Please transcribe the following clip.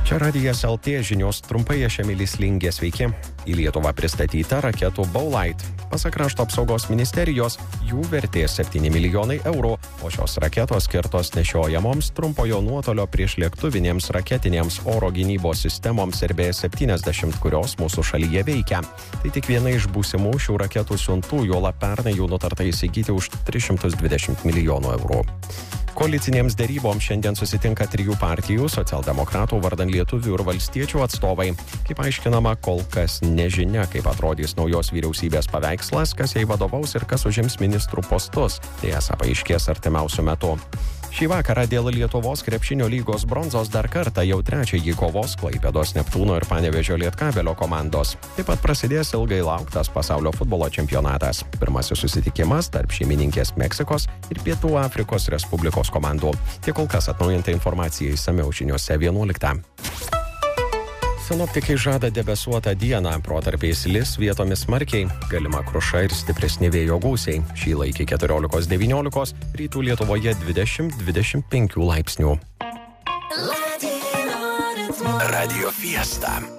Čia Radijas LT žinios, trumpai aš Emilis Lingė, sveiki. Į Lietuvą pristatyta raketų Baulight. Pasak krašto apsaugos ministerijos, jų vertė 7 milijonai eurų, o šios raketos skirtos nešiojamoms trumpojo nuotolio priešlėktuvinėms raketinėms oro gynybos sistemoms RB-70, kurios mūsų šalyje veikia. Tai tik viena iš būsimų šių raketų siuntų, juolab pernai jų nutarta įsigyti už 320 milijonų eurų. Koalicinėms deryboms šiandien susitinka 3 partijų, socialdemokratų, vardan lietuvių ir valstiečių atstovai. Kaip aiškinama, kol kas nežinia, kaip atrodys naujos vyriausybės paveikslas, kas jai vadovaus ir kas užims ministrų postus. Tai esą paaiškės artimiausiu metu. Šį vakarą dėl Lietuvos krepšinio lygos bronzos dar kartą jau trečiąjį kovos Klaipėdos Neptūno ir Panevėžio Lietkabelio komandos. Taip pat prasidės ilgai lauktas pasaulio futbolo čempionatas. Pirmasis susitikimas tarp šeimininkės Meksikos ir Pietų Afrikos Respublikos komandų. Tiek kol kas atnaujinta informacija išsamiau žiniose 11. Sinoptikai žada debesuotą dieną, protarpiais lis, vietomis smarkiai, galima kruša ir stipresni vėjo gūsiai. Šįla iki 14-19, rytų Lietuvoje 20-25 laipsnių. Radio Fiesta.